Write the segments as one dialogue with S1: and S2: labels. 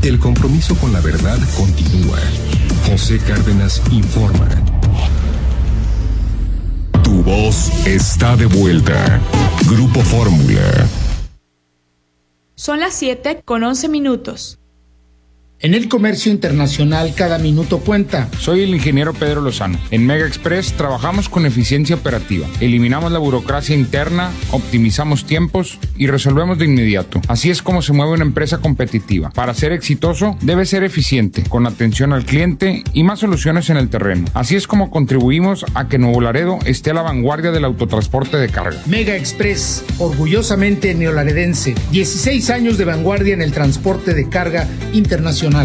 S1: El compromiso con la verdad continúa. José Cárdenas informa. Tu voz está de vuelta. Grupo Fórmula.
S2: Son las 7:11.
S3: En el comercio internacional, cada minuto cuenta.
S4: Soy el ingeniero Pedro Lozano. En Mega Express trabajamos con eficiencia operativa. Eliminamos la burocracia interna, optimizamos tiempos y resolvemos de inmediato. Así es como se mueve una empresa competitiva. Para ser exitoso, debe ser eficiente, con atención al cliente y más soluciones en el terreno. Así es como contribuimos a que Nuevo Laredo esté a la vanguardia del autotransporte de carga.
S3: Mega Express, orgullosamente neolaredense. 16 años de vanguardia en el transporte de carga internacional.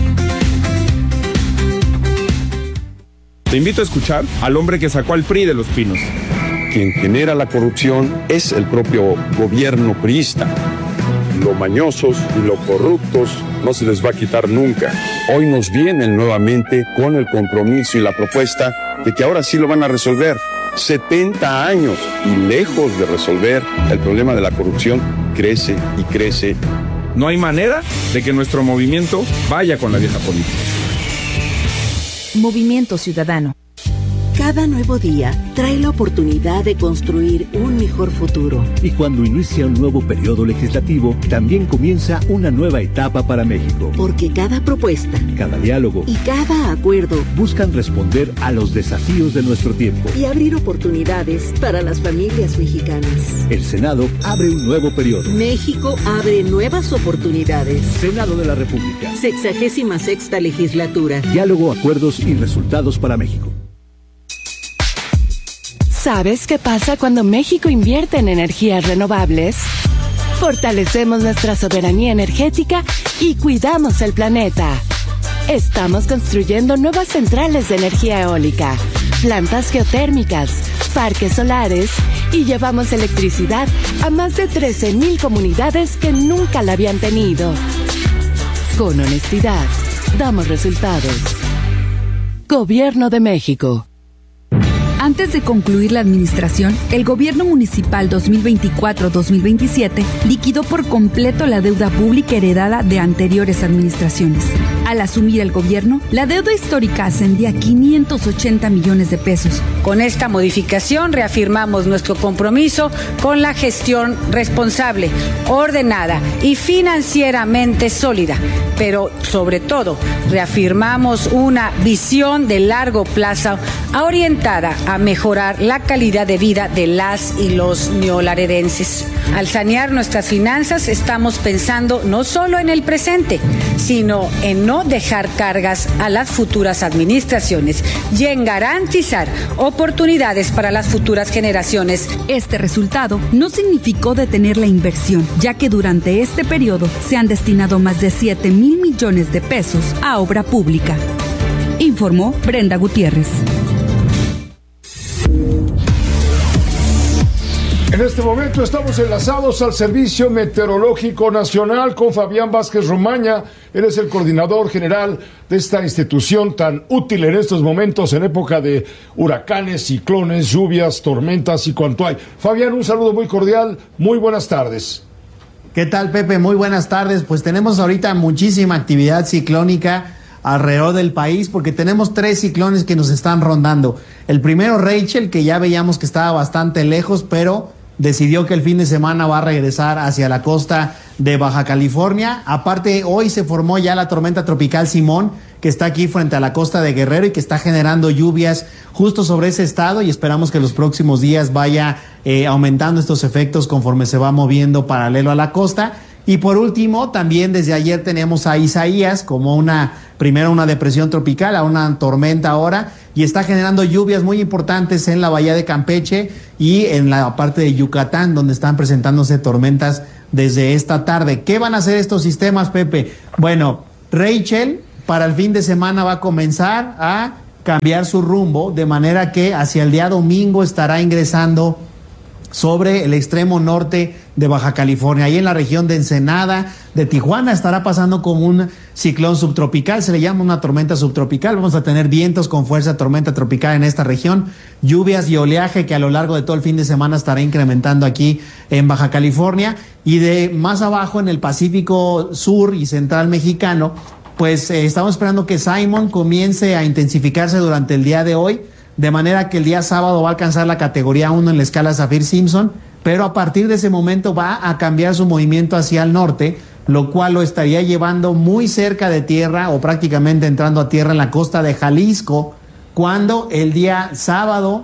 S5: Te invito a escuchar al hombre que sacó al PRI de los pinos.
S6: Quien genera la corrupción es el propio gobierno priista. Lo mañosos y lo corruptos no se les va a quitar nunca. Hoy nos vienen nuevamente con el compromiso y la propuesta de que ahora sí lo van a resolver. 70 años y lejos de resolver el problema de la corrupción, crece y crece.
S5: No hay manera de que nuestro movimiento vaya con la vieja política.
S7: Movimiento Ciudadano.
S8: Cada nuevo día trae la oportunidad de construir un mejor futuro.
S9: Y cuando inicia un nuevo periodo legislativo, también comienza una nueva etapa para México.
S8: Porque cada propuesta,
S9: cada diálogo
S8: y cada acuerdo
S9: buscan responder a los desafíos de nuestro tiempo
S8: y abrir oportunidades para las familias mexicanas.
S9: El Senado abre un nuevo periodo.
S8: México abre nuevas oportunidades.
S9: Senado de la República.
S8: 66ª legislatura.
S9: Diálogo, acuerdos y resultados para México.
S10: ¿Sabes qué pasa cuando México invierte en energías renovables? Fortalecemos nuestra soberanía energética y cuidamos el planeta. Estamos construyendo nuevas centrales de energía eólica, plantas geotérmicas, parques solares y llevamos electricidad a más de 13,000 comunidades que nunca la habían tenido. Con honestidad, damos resultados. Gobierno de México.
S11: Antes de concluir la administración, el Gobierno Municipal 2024-2027 liquidó por completo la deuda pública heredada de anteriores administraciones. Al asumir el gobierno, la deuda histórica ascendía a 580 millones de pesos.
S12: Con esta modificación reafirmamos nuestro compromiso con la gestión responsable, ordenada y financieramente sólida, pero sobre todo reafirmamos una visión de largo plazo orientada a mejorar la calidad de vida de las y los neolaredenses. Al sanear nuestras finanzas estamos pensando no solo en el presente, sino en no dejar cargas a las futuras administraciones y en garantizar oportunidades para las futuras generaciones.
S11: Este resultado no significó detener la inversión, ya que durante este periodo se han destinado más de 7,000 millones de pesos a obra pública. Informó Brenda Gutiérrez.
S13: En este momento estamos enlazados al Servicio Meteorológico Nacional con Fabián Vázquez Romaña. Él es el coordinador general de esta institución tan útil en estos momentos, en época de huracanes, ciclones, lluvias, tormentas y cuanto hay. Fabián, un saludo muy cordial, muy buenas tardes.
S14: ¿Qué tal, Pepe? Muy buenas tardes. Pues tenemos ahorita muchísima actividad ciclónica alrededor del país, porque tenemos 3 ciclones que nos están rondando. El primero, Rachel, que ya veíamos que estaba bastante lejos, pero decidió que el fin de semana va a regresar hacia la costa de Baja California. Aparte, hoy se formó ya la tormenta tropical Simón, que está aquí frente a la costa de Guerrero y que está generando lluvias justo sobre ese estado, y esperamos que los próximos días vaya aumentando estos efectos conforme se va moviendo paralelo a la costa. Y por último, también desde ayer tenemos a Isaías como primero una depresión tropical, a una tormenta ahora, y está generando lluvias muy importantes en la bahía de Campeche y en la parte de Yucatán, donde están presentándose tormentas desde esta tarde. ¿Qué van a hacer estos sistemas, Pepe? Bueno, Rachel para el fin de semana va a comenzar a cambiar su rumbo, de manera que hacia el día domingo estará ingresando sobre el extremo norte de Baja California. Ahí en la región de Ensenada, de Tijuana, estará pasando como un ciclón subtropical, se le llama una tormenta subtropical. Vamos a tener vientos con fuerza de tormenta tropical en esta región, lluvias y oleaje que a lo largo de todo el fin de semana estará incrementando aquí en Baja California. Y de más abajo en el Pacífico Sur y Central mexicano, pues estamos esperando que Simon comience a intensificarse durante el día de hoy, de manera que el día sábado va a alcanzar la categoría 1 en la escala Saffir-Simpson, pero a partir de ese momento va a cambiar su movimiento hacia el norte, lo cual lo estaría llevando muy cerca de tierra o prácticamente entrando a tierra en la costa de Jalisco, cuando el día sábado,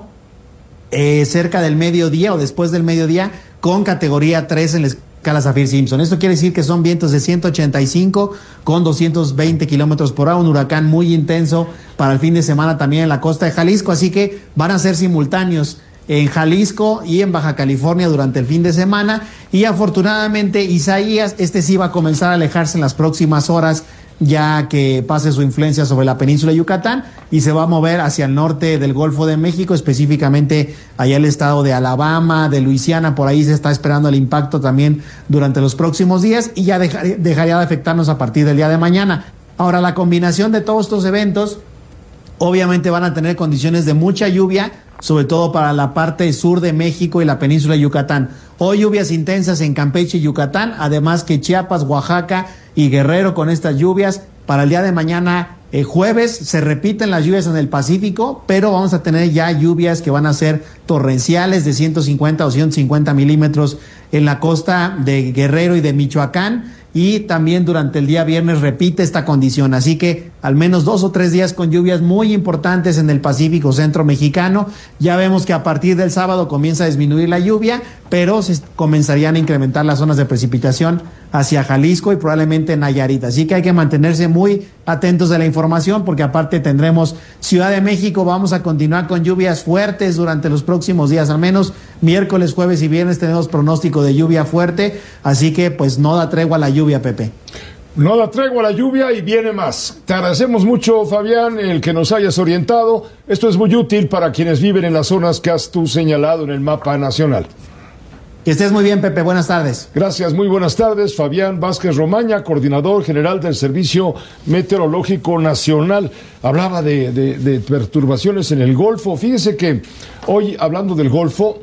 S14: cerca del mediodía o después del mediodía, con categoría 3 en la escala Saffir-Simpson. Esto quiere decir que son vientos de 185 con 220 kilómetros por hora, un huracán muy intenso para el fin de semana también en la costa de Jalisco, así que van a ser simultáneos en Jalisco y en Baja California durante el fin de semana. Y afortunadamente Isaías, sí va a comenzar a alejarse en las próximas horas, ya que pase su influencia sobre la península de Yucatán, y se va a mover hacia el norte del Golfo de México, específicamente allá el estado de Alabama, de Luisiana. Por ahí se está esperando el impacto también durante los próximos días, y ya dejaría de afectarnos a partir del día de mañana. Ahora, la combinación de todos estos eventos obviamente van a tener condiciones de mucha lluvia, sobre todo para la parte sur de México y la península de Yucatán. Hoy lluvias intensas en Campeche y Yucatán, además que Chiapas, Oaxaca y Guerrero con estas lluvias. Para el día de mañana, jueves, se repiten las lluvias en el Pacífico, pero vamos a tener ya lluvias que van a ser torrenciales de 150 o 150 milímetros en la costa de Guerrero y de Michoacán. Y también durante el día viernes repite esta condición, así que al menos 2 o 3 días con lluvias muy importantes en el Pacífico centro mexicano. Ya vemos que a partir del sábado comienza a disminuir la lluvia, pero se comenzarían a incrementar las zonas de precipitación hacia Jalisco y probablemente Nayarit. Así que hay que mantenerse muy atentos de la información, porque aparte tendremos Ciudad de México, vamos a continuar con lluvias fuertes durante los próximos días, al menos miércoles, jueves y viernes tenemos pronóstico de lluvia fuerte, así que pues no da tregua a la lluvia, Pepe.
S13: No da tregua a la lluvia y viene más. Te agradecemos mucho, Fabián, el que nos hayas orientado. Esto es muy útil para quienes viven en las zonas que has tú señalado en el mapa nacional.
S14: Que estés muy bien, Pepe. Buenas tardes.
S13: Gracias, muy buenas tardes. Fabián Vázquez Romaña, coordinador general del Servicio Meteorológico Nacional. Hablaba de perturbaciones en el Golfo. Fíjese que hoy, hablando del Golfo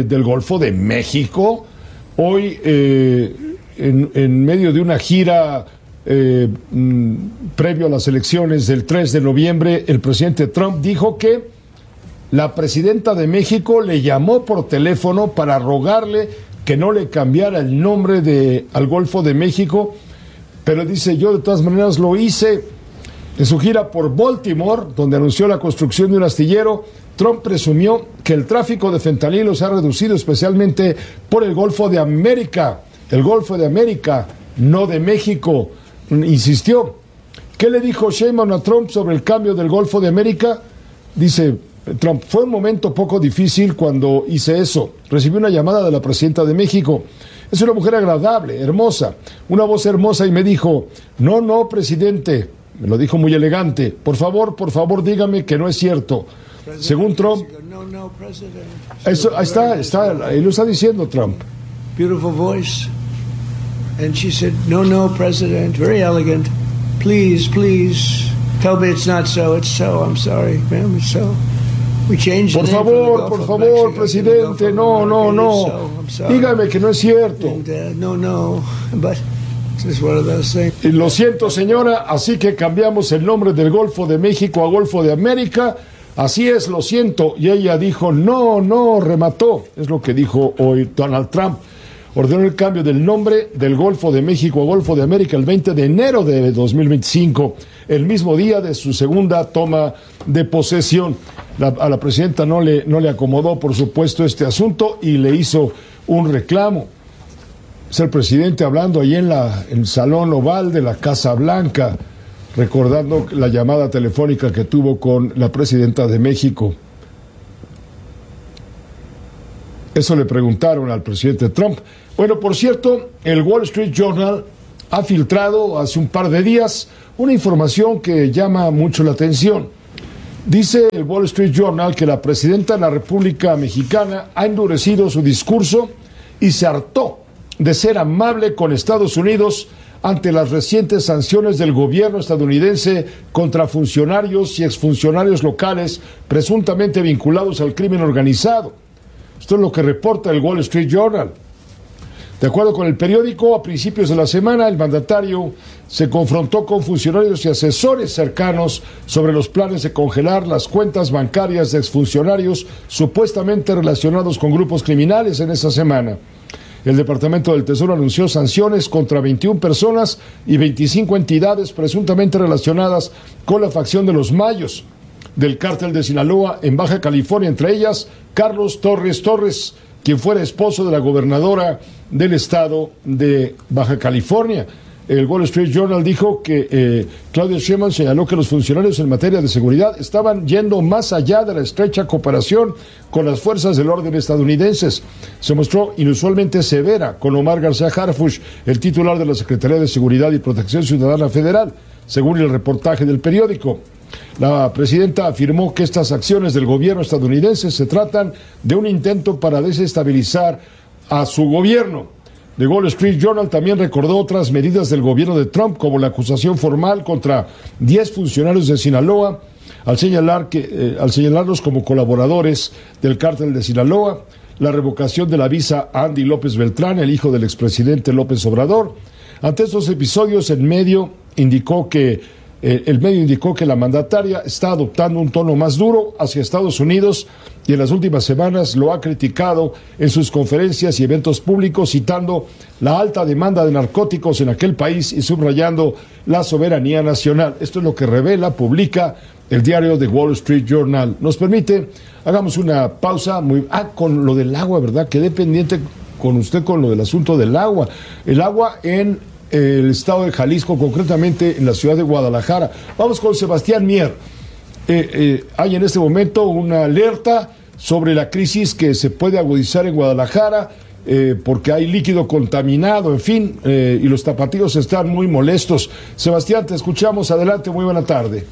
S13: de México, hoy en medio de una gira previo a las elecciones del 3 de noviembre, el presidente Trump dijo que la presidenta de México le llamó por teléfono para rogarle que no le cambiara el nombre al Golfo de México, pero dice: yo de todas maneras lo hice. En su gira por Baltimore, donde anunció la construcción de un astillero, Trump presumió que el tráfico de fentanilo se ha reducido especialmente por el Golfo de América. El Golfo de América, no de México, insistió. ¿Qué le dijo Sheinbaum a Trump sobre el cambio del Golfo de América? Dice Trump: fue un momento poco difícil cuando hice eso. Recibí una llamada de la presidenta de México. Es una mujer agradable, hermosa, una voz hermosa, y me dijo: no, presidente. Me lo dijo muy elegante. Por favor, dígame que no es cierto. Según Trump, eso, ahí está, ahí lo está diciendo Trump.
S7: Beautiful voice. And she said, no, President, very elegant. Please, tell me it's not so. It's so. I'm sorry, ma'am, it's so. We changed the name
S13: por favor, presidente, no. Dígame que no es cierto.
S7: And, no, but it's one of those things.
S13: Y lo siento, señora, así que cambiamos el nombre del Golfo de México a Golfo de América. Así es, lo siento. Y ella dijo: no, remató. Es lo que dijo hoy Donald Trump. Ordenó el cambio del nombre del Golfo de México a Golfo de América el 20 de enero de 2025, el mismo día de su segunda toma de posesión. A la presidenta no le acomodó, por supuesto, este asunto y le hizo un reclamo. Es el presidente hablando ahí en el Salón Oval de la Casa Blanca, recordando la llamada telefónica que tuvo con la presidenta de México. Eso le preguntaron al presidente Trump. Bueno, por cierto, el Wall Street Journal ha filtrado hace un par de días una información que llama mucho la atención. Dice el Wall Street Journal que la presidenta de la República Mexicana ha endurecido su discurso y se hartó de ser amable con Estados Unidos ante las recientes sanciones del gobierno estadounidense contra funcionarios y exfuncionarios locales presuntamente vinculados al crimen organizado. Esto es lo que reporta el Wall Street Journal. De acuerdo con el periódico, a principios de la semana, el mandatario se confrontó con funcionarios y asesores cercanos sobre los planes de congelar las cuentas bancarias de exfuncionarios supuestamente relacionados con grupos criminales en esa semana. El Departamento del Tesoro anunció sanciones contra 21 personas y 25 entidades presuntamente relacionadas con la facción de los Mayos del cártel de Sinaloa en Baja California, entre ellas Carlos Torres, quien fuera esposo de la gobernadora del estado de Baja California. El Wall Street Journal dijo que Claudia Sheinbaum señaló que los funcionarios en materia de seguridad estaban yendo más allá de la estrecha cooperación con las fuerzas del orden estadounidenses. Se mostró inusualmente severa con Omar García Harfuch, el titular de la Secretaría de Seguridad y Protección Ciudadana Federal, según el reportaje del periódico. La presidenta afirmó que estas acciones del gobierno estadounidense se tratan de un intento para desestabilizar a su gobierno. The Wall Street Journal también recordó otras medidas del gobierno de Trump, como la acusación formal contra 10 funcionarios de Sinaloa, al señalarlos como colaboradores del cártel de Sinaloa, la revocación de la visa a Andy López Beltrán, el hijo del expresidente López Obrador. Ante estos episodios, el medio indicó que la mandataria está adoptando un tono más duro hacia Estados Unidos y en las últimas semanas lo ha criticado en sus conferencias y eventos públicos, citando la alta demanda de narcóticos en aquel país y subrayando la soberanía nacional. Esto es lo que publica el diario The Wall Street Journal. Nos permite, hagamos una pausa con lo del agua, ¿verdad? Quedé pendiente con usted con lo del asunto del agua. El agua en el estado de Jalisco, concretamente en la ciudad de Guadalajara. Vamos con Sebastián Mier. Hay en este momento una alerta sobre la crisis que se puede agudizar en Guadalajara porque hay líquido contaminado, en fin, y los tapatíos están muy molestos. Sebastián, te escuchamos. Adelante, muy buena tarde.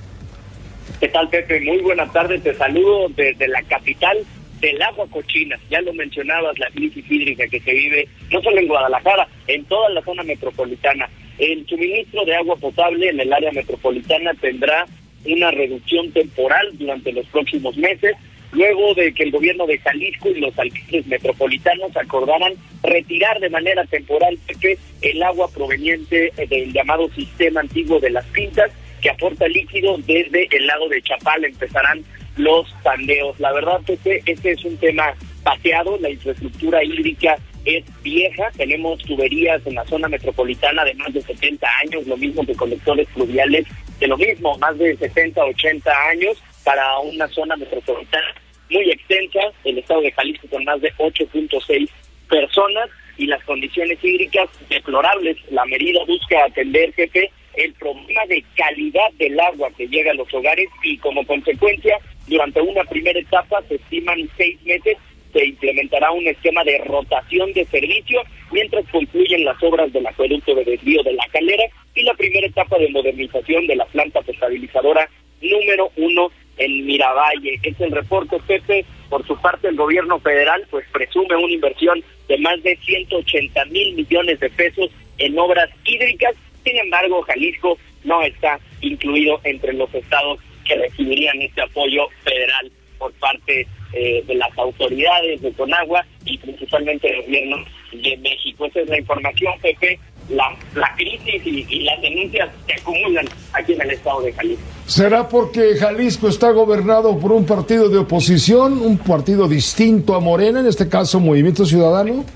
S15: ¿Qué tal, Pepe? Muy buena tarde. Te saludo desde la capital del agua cochina. Ya lo mencionabas, la crisis hídrica que se vive no solo en Guadalajara, en toda la zona metropolitana. El suministro de agua potable en el área metropolitana tendrá una reducción temporal durante los próximos meses, luego de que el gobierno de Jalisco y los alcaldes metropolitanos acordaran retirar de manera temporal el agua proveniente del llamado sistema antiguo de las Pintas, que aporta líquido desde el lago de Chapala. Empezarán los tandeos. La verdad, Pepe, este es un tema pateado. La infraestructura hídrica es vieja. Tenemos tuberías en la zona metropolitana de más de 70 años, lo mismo que colectores fluviales de lo mismo, más de 70, 80 años, para una zona metropolitana muy extensa, el estado de Jalisco con más de 8.6 personas y las condiciones hídricas deplorables. La medida busca atender, jefe, el problema de calidad del agua que llega a los hogares y como consecuencia, durante una primera etapa, se estiman 6 meses, se implementará un esquema de rotación de servicio mientras concluyen las obras del acueducto de desvío de La Calera y la primera etapa de modernización de la planta potabilizadora número 1 en Miravalle. Es el reporte, Pepe. Por su parte, el gobierno federal pues presume una inversión de más de 180,000 millones de pesos en obras hídricas. Sin embargo, Jalisco no está incluido entre los estados que recibirían este apoyo federal por parte de las autoridades de Conagua y principalmente del gobierno de México. Esa es la información, Pepe. La crisis y las denuncias se acumulan aquí en el estado de Jalisco.
S13: ¿Será porque Jalisco está gobernado por un partido de oposición, un partido distinto a Morena, en este caso Movimiento Ciudadano?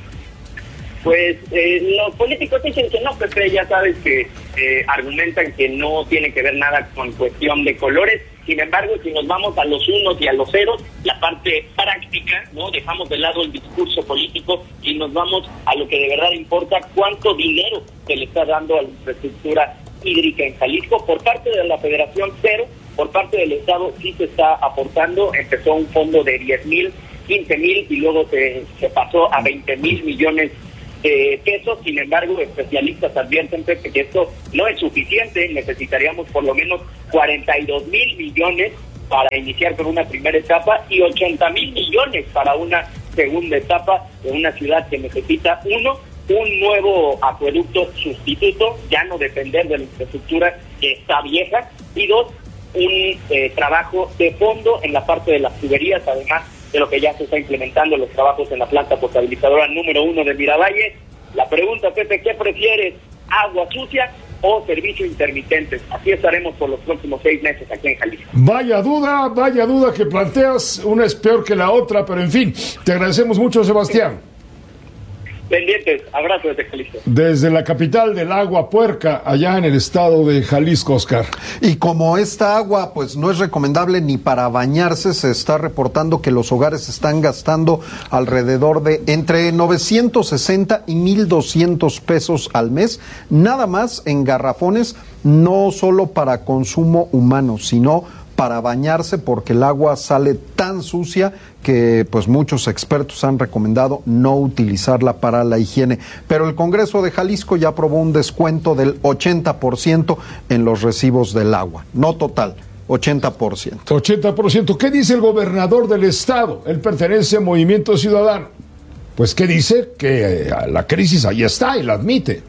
S15: Pues los políticos dicen que no, Pepe. Ya sabes que argumentan que no tiene que ver nada con cuestión de colores. Sin embargo, si nos vamos a los unos y a los ceros, la parte práctica, ¿no? Dejamos de lado el discurso político y nos vamos a lo que de verdad importa: cuánto dinero se le está dando a la infraestructura hídrica en Jalisco. Por parte de la Federación, cero. Por parte del Estado sí se está aportando. Empezó un fondo de 10,000, 15,000 y luego se pasó a 20,000 millones pesos. Sin embargo, especialistas advierten, Pepe, que esto no es suficiente. Necesitaríamos por lo menos 42,000 millones para iniciar con una primera etapa y 80,000 millones para una segunda etapa en una ciudad que necesita, un nuevo acueducto sustituto, ya no depender de la infraestructura que está vieja, y dos, un trabajo de fondo en la parte de las tuberías, además de lo que ya se está implementando los trabajos en la planta potabilizadora número 1 de Miravalle. La pregunta, Pepe, ¿qué prefieres? ¿Agua sucia o servicio intermitente? Así estaremos por los próximos 6 meses aquí en Jalisco.
S13: Vaya duda que planteas, una es peor que la otra, pero en fin, te agradecemos mucho, Sebastián.
S15: Pendientes, abrazo desde Jalisco.
S13: Desde la capital del agua puerca, allá en el estado de Jalisco, Oscar.
S16: Y como esta agua pues no es recomendable ni para bañarse, se está reportando que los hogares están gastando alrededor de entre 960 y 1,200 pesos al mes, nada más en garrafones, no solo para consumo humano, sino para bañarse, porque el agua sale tan sucia que pues muchos expertos han recomendado no utilizarla para la higiene. Pero el Congreso de Jalisco ya aprobó un descuento del 80% en los recibos del agua, no total, 80%.
S13: 80%. ¿Qué dice el gobernador del estado? Él pertenece a Movimiento Ciudadano. Pues ¿qué dice? Que la crisis ahí está y la admite.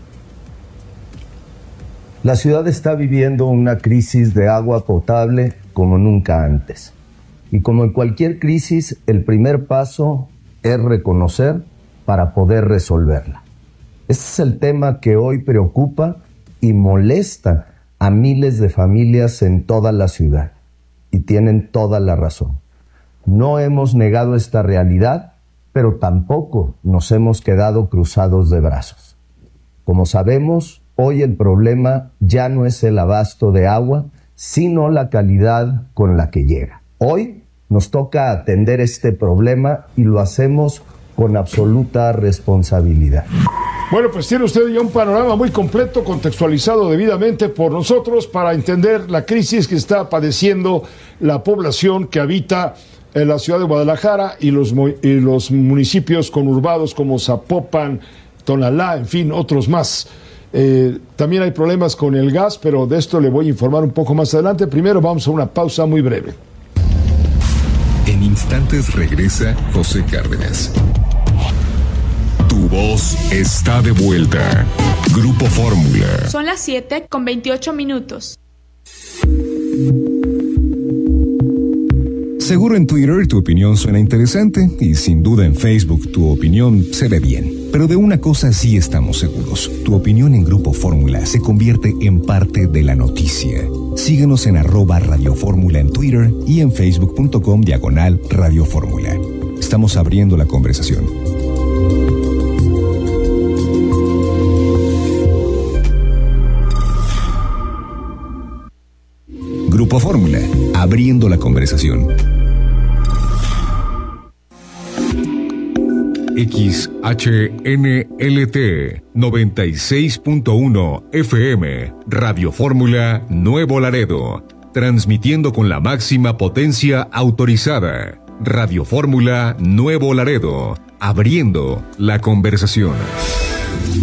S17: La ciudad está viviendo una crisis de agua potable como nunca antes. Y como en cualquier crisis, el primer paso es reconocer para poder resolverla. Este es el tema que hoy preocupa y molesta a miles de familias en toda la ciudad. Y tienen toda la razón. No hemos negado esta realidad, pero tampoco nos hemos quedado cruzados de brazos. Como sabemos, hoy el problema ya no es el abasto de agua, sino la calidad con la que llega. Hoy nos toca atender este problema y lo hacemos con absoluta responsabilidad.
S13: Bueno, pues tiene usted ya un panorama muy completo, contextualizado debidamente por nosotros para entender la crisis que está padeciendo la población que habita en la ciudad de Guadalajara y los municipios conurbados como Zapopan, Tonalá, en fin, otros más. También hay problemas con el gas, pero de esto le voy a informar un poco más adelante. Primero vamos a una pausa muy breve.
S1: En instantes regresa José Cárdenas. Tu voz está de vuelta. Grupo Fórmula.
S2: Son las 7:28.
S1: Seguro en Twitter tu opinión suena interesante y sin duda en Facebook tu opinión se ve bien. Pero de una cosa sí estamos seguros. Tu opinión en Grupo Fórmula se convierte en parte de la noticia. Síguenos en @Radio Fórmula en Twitter y en facebook.com/Radio Fórmula. Estamos abriendo la conversación. Grupo Fórmula, abriendo la conversación. XHNLT 96.1 FM, Radio Fórmula Nuevo Laredo, transmitiendo con la máxima potencia autorizada. Radio Fórmula Nuevo Laredo, abriendo la conversación.